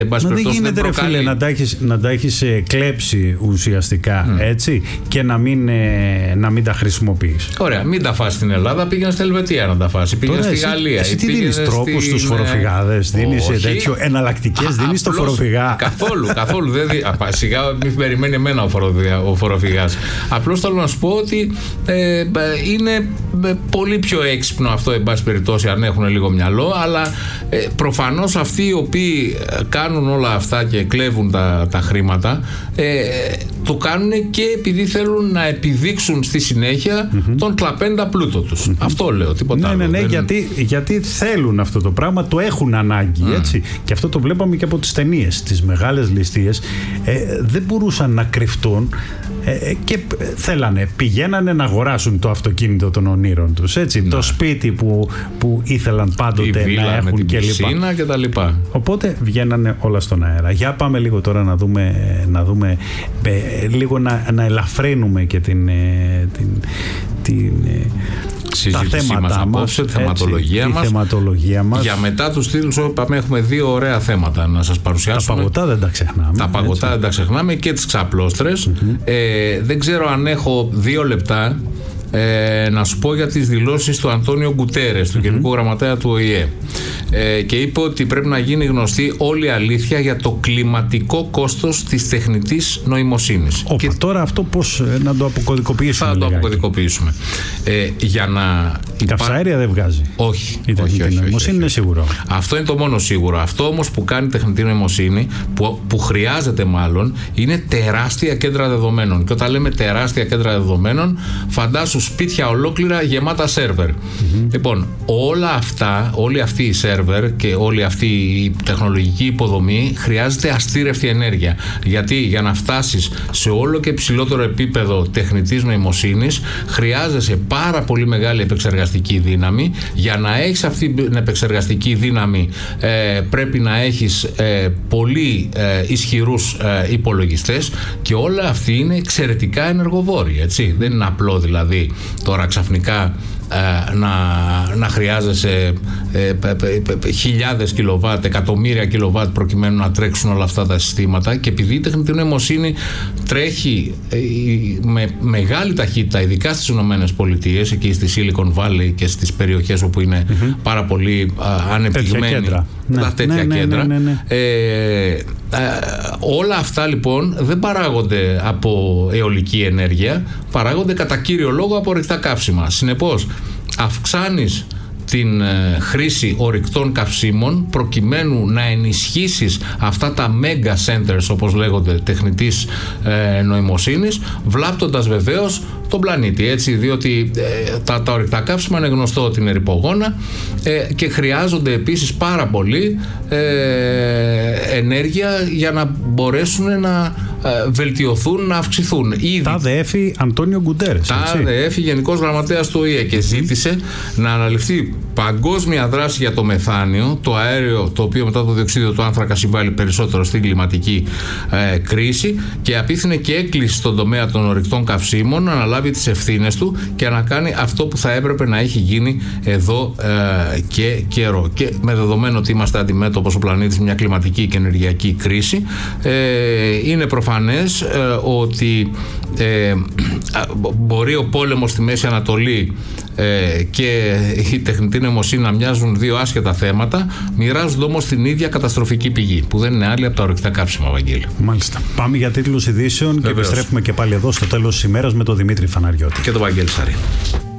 Μα δεν γίνεται ρε φίλε να τα έχεις κλέψει ουσιαστικά έτσι και να μην τα χρησιμοποιείς. Ωραία, μην τα φας στην Ελλάδα, πήγαινε στη Ελβετία να τα φας, πήγαινε στη Γαλλία. Εσύ τι δίνεις τρόπους στους φοροφυγάδες, δίνεις τέτοιο εναλλακτικές, δίνεις στο φοροφυγά? Καθόλου. Σιγά μην περιμένει εμένα ο φοροφυγάς. Απλώς θέλω να σου πω ότι είναι πολύ πιο έξυπνο αυτό, εν πάση περιπτώσει, αν έχουν λίγο μυαλό, αλλά προφανώς αυτοί οι οποίοι κάνουν όλα αυτά και κλέβουν τα χρήματα, το κάνουν και επειδή θέλουν να επιδείξουν στη συνέχεια τον κλαπέντα πλούτο τους. Αυτό λέω, τίποτα άλλο. Ναι, γιατί θέλουν αυτό το πράγμα, το έχουν ανάγκη, έτσι. Και αυτό το βλέπαμε και από τις ταινίες, τις μεγάλες ληστείες. Δεν μπορούσαν να κρυφτούν και πηγαίνανε να αγοράσουν το αυτοκίνητο των ονείρων τους, έτσι, το σπίτι που ήθελαν πάντοτε να έχουν και λοιπά. Οπότε βγαίνανε όλα στον αέρα. Για πάμε λίγο τώρα να δούμε λίγο να ελαφρύνουμε και τα θέματα μας, τη θεματολογία μας. Για μετά τους τίτλους, είπαμε, έχουμε δύο ωραία θέματα να σας παρουσιάσουμε. Τα παγωτά δεν τα ξεχνάμε. Και τις ξαπλώστρες. Δεν ξέρω αν έχω 2 λεπτά να σου πω για τις δηλώσεις του Αντώνιο Γκουτέρες, του Γενικού Γραμματέα του ΟΗΕ, και είπε ότι πρέπει να γίνει γνωστή όλη η αλήθεια για το κλιματικό κόστος της τεχνητής νοημοσύνης. Και τώρα αυτό πώς να το αποκωδικοποιήσουμε? Θα το αποκωδικοποιήσουμε. Για να η καυσαέρια δεν βγάζει. Όχι. Η τεχνητή νοημοσύνη είναι σίγουρο. Αυτό είναι το μόνο σίγουρο. Αυτό όμως που κάνει η τεχνητή νοημοσύνη, που χρειάζεται μάλλον, είναι τεράστια κέντρα δεδομένων. Και όταν λέμε τεράστια κέντρα δεδομένων, φαντάσου σπίτια ολόκληρα γεμάτα σερβερ. Λοιπόν, όλη αυτή η σερβερ και όλη αυτή η τεχνολογική υποδομή χρειάζεται αστήρευτη ενέργεια. Γιατί για να φτάσεις σε όλο και ψηλότερο επίπεδο τεχνητής νοημοσύνης, χρειάζεσαι πάρα πολύ μεγάλη επεξεργαστική δύναμη. Για να έχεις αυτή την επεξεργαστική δύναμη, πρέπει να έχεις πολύ ισχυρούς υπολογιστές, και όλα αυτοί είναι εξαιρετικά ενεργοβόροι, έτσι. Δεν είναι απλό δηλαδή τώρα ξαφνικά να χρειάζεσαι χιλιάδες κιλοβάτ, εκατομμύρια κιλοβάτ προκειμένου να τρέξουν όλα αυτά τα συστήματα. Και επειδή η τεχνητή νοημοσύνη τρέχει με μεγάλη ταχύτητα, ειδικά στις ΗΠΑ, εκεί στη Silicon Valley και στις περιοχές όπου είναι πάρα πολύ ανεπτυγμένοι τέτοια κέντρα, όλα αυτά λοιπόν δεν παράγονται από αιωλική ενέργεια, παράγονται κατά κύριο λόγο από ορυκτά καύσιμα. Συνεπώς αυξάνεις την χρήση ορυκτών καυσίμων προκειμένου να ενισχύσεις αυτά τα mega centers, όπως λέγονται, τεχνητής νοημοσύνης, βλάπτοντας βεβαίως τον πλανήτη, έτσι, διότι τα ορυκτά καύσιμα είναι γνωστό ότι είναι ρυπογόνα και χρειάζονται επίσης πάρα πολύ ενέργεια για να μπορέσουν να βελτιωθούν, να αυξηθούν. Τα ΔΕΕΦΗ Αντώνιο Γκουτέρες. Τα ΔΕΕΦΗ Γενικός Γραμματέας του ΟΗΕ, και ζήτησε να αναλυφθεί παγκόσμια δράση για το μεθάνιο, το αέριο το οποίο μετά το διοξείδιο του άνθρακα συμβάλλει περισσότερο στην κλιματική κρίση, και απίθυνε και έκκληση στον τομέα των ορυκτών καυσίμων να αναλάβει τις ευθύνες του και να κάνει αυτό που θα έπρεπε να έχει γίνει εδώ και καιρό. Και με δεδομένο ότι είμαστε αντιμέτωπος ο πλανήτης μια κλιματική και ενεργειακή κρίση, είναι προφανές ότι μπορεί ο πόλεμος στη Μέση Ανατολή και η τεχνητή νοημοσύνη να μοιάζουν δύο άσχετα θέματα, μοιράζονται όμως την ίδια καταστροφική πηγή, που δεν είναι άλλη από τα ορυκτά καύσιμα, Βαγγέλη. Μάλιστα. Πάμε για τίτλους ειδήσεων. Βεβαίως. Και επιστρέφουμε και πάλι εδώ στο τέλος της ημέρας με τον Δημήτρη Φαναριώτη και τον Βαγγέλη Σαρή.